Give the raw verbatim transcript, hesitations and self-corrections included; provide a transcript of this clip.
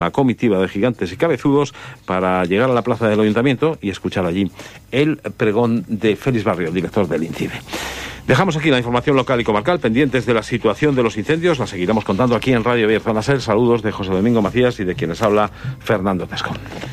la comitiva de gigantes y cabezudos para llegar a la plaza del Ayuntamiento y escuchar allí el pregón de Félix Barrio, el director del INCIBE. Dejamos aquí la información local y comarcal, pendientes de la situación de los incendios. La seguiremos contando aquí en Radio Abierta. Saludos de José Domingo Macías y de quienes habla Fernando Tescón.